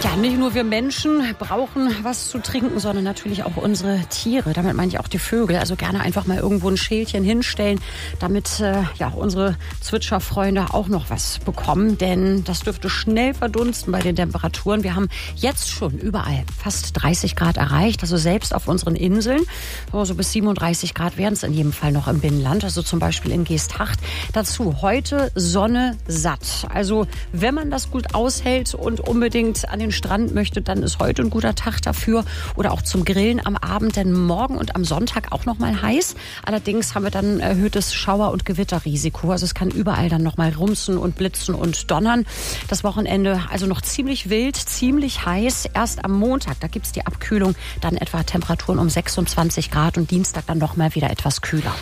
Ja, nicht nur wir Menschen brauchen was zu trinken, sondern natürlich auch unsere Tiere. Damit meine ich auch die Vögel. Also gerne einfach mal irgendwo ein Schälchen hinstellen, damit unsere Zwitscherfreunde auch noch was bekommen. Denn das dürfte schnell verdunsten bei den Temperaturen. Wir haben jetzt schon überall fast 30 Grad erreicht. Also selbst auf unseren Inseln. So bis 37 Grad werden es in jedem Fall noch im Binnenland. Also zum Beispiel in Geesthacht. Dazu heute Sonne satt. Also wenn man das gut aushält und unbedingt an den Strand möchte, dann ist heute ein guter Tag dafür. Oder auch zum Grillen am Abend, denn morgen und am Sonntag auch noch mal heiß. Allerdings haben wir dann erhöhtes Schauer- und Gewitterrisiko. Also es kann überall dann noch mal rumsen und blitzen und donnern. Das Wochenende also noch ziemlich wild, ziemlich heiß. Erst am Montag, da gibt es die Abkühlung, dann etwa Temperaturen um 26 Grad und Dienstag dann noch mal wieder etwas kühler.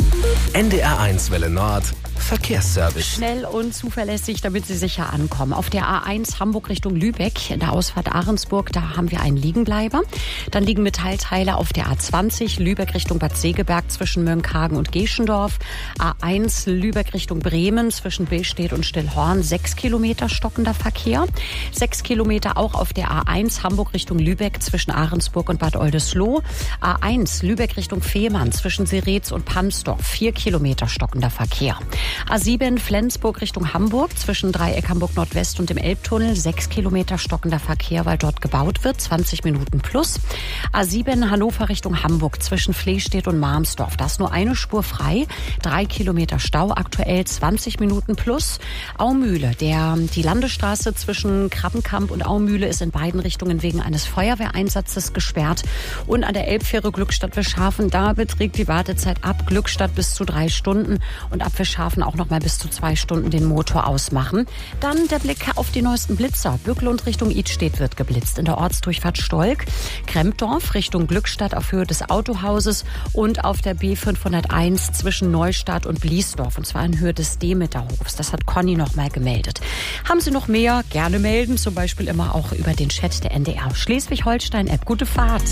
NDR1 Welle Nord, Verkehrsservice. Schnell und zuverlässig, damit Sie sicher ankommen. Auf der A1 Hamburg Richtung Lübeck, in der Ausfahrt Ahrensburg, da haben wir einen Liegenbleiber. Dann liegen Metallteile auf der A20 Lübeck Richtung Bad Segeberg zwischen Mönckehagen und Geschendorf. A1 Lübeck Richtung Bremen zwischen Billstedt und Stillhorn. 6 Kilometer stockender Verkehr. 6 Kilometer auch auf der A1 Hamburg Richtung Lübeck zwischen Ahrensburg und Bad Oldesloe. A1 Lübeck Richtung Fehmarn zwischen Seretz und Pamsdorf. 4 Kilometer stockender Verkehr. A7 Flensburg Richtung Hamburg zwischen Dreieck Hamburg Nordwest und dem Elbtunnel. 6 Kilometer stockender Verkehr, weil dort gebaut wird. 20 Minuten plus. A7 Hannover Richtung Hamburg zwischen Flehstedt und Marmsdorf. Da ist nur eine Spur frei. 3 Kilometer Stau, aktuell 20 Minuten plus. Aumühle, die Landesstraße zwischen Krabbenkamp und Aumühle ist in beiden Richtungen wegen eines Feuerwehreinsatzes gesperrt. Und an der Elbfähre Glückstadt-Wischhafen, da beträgt die Wartezeit ab Glückstadt bis zu 3 Stunden und ab Wischhafen auch noch mal bis zu 2 Stunden den Motor ausmachen. Dann der Blick auf die neuesten Blitzer. Bücklund Richtung Idstedt wird geblitzt. In der Ortsdurchfahrt Stolk. Krempdorf Richtung Glückstadt auf Höhe des Autohauses und auf der B501 zwischen Neustadt und Bliesdorf. Und zwar in Höhe des Demeterhofs. Das hat Conny noch mal gemeldet. Haben Sie noch mehr? Gerne melden. Zum Beispiel immer auch über den Chat der NDR Schleswig-Holstein-App. Gute Fahrt.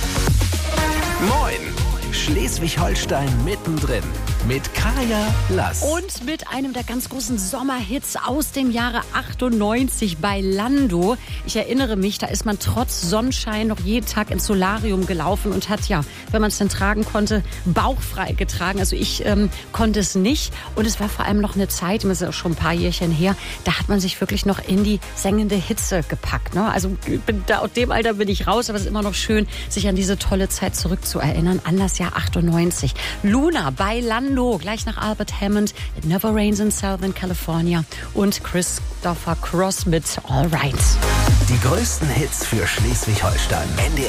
Moin! Schleswig-Holstein mittendrin mit Kaya Lass. Und mit einem der ganz großen Sommerhits aus dem Jahre 98 bei Lando. Ich erinnere mich, da ist man trotz Sonnenschein noch jeden Tag ins Solarium gelaufen und hat wenn man es denn tragen konnte, bauchfrei getragen. Also ich konnte es nicht. Und es war vor allem noch eine Zeit, das ist auch schon ein paar Jährchen her, da hat man sich wirklich noch in die sengende Hitze gepackt. Ne? Also aus dem Alter bin ich raus, aber es ist immer noch schön, sich an diese tolle Zeit zurückzuerinnern, an das Jahr 98. Luna bei Lando, gleich nach Albert Hammond, It Never Rains in Southern California und Christopher Cross mit All Right. Die größten Hits für Schleswig-Holstein. NDR